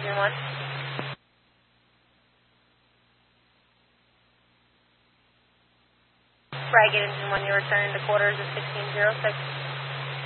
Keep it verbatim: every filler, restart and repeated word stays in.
Engine one. Ragged Engine one, you return to quarters of sixteen zero six.